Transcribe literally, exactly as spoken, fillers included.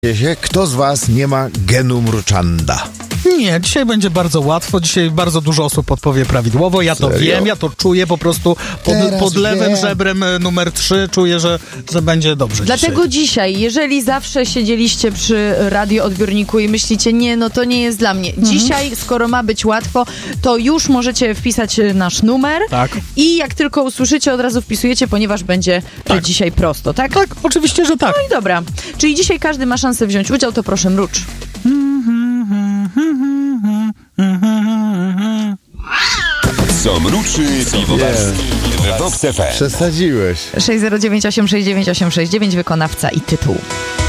Kto z was nie ma genu mruczanda? Nie, dzisiaj będzie bardzo łatwo, dzisiaj bardzo dużo osób podpowie prawidłowo, ja to Serio? wiem, ja to czuję po prostu pod, pod lewym wiem. żebrem numer trzy, czuję, że, że będzie dobrze. Dlatego dzisiaj. dzisiaj, jeżeli zawsze siedzieliście przy radioodbiorniku i myślicie, nie, no to nie jest dla mnie. Mhm. Dzisiaj, skoro ma być łatwo, to już możecie wpisać nasz numer Tak. i jak tylko usłyszycie, od razu wpisujecie, ponieważ będzie to Tak. dzisiaj prosto, tak? Tak, oczywiście, że tak. No i dobra. Czyli dzisiaj każdy ma szansę wziąć udział, to proszę mrucz. Co mruczy piwowarski w Vox F M. Przesadziłeś. sześć zero dziewięć osiem sześć dziewięć osiem sześć dziewięć, wykonawca i tytuł.